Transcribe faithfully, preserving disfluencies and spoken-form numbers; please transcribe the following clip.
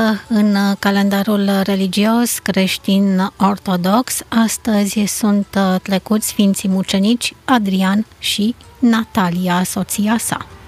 În calendarul religios creștin ortodox, astăzi sunt trecuți Sfinții Mucenici Adrian și Natalia, soția sa.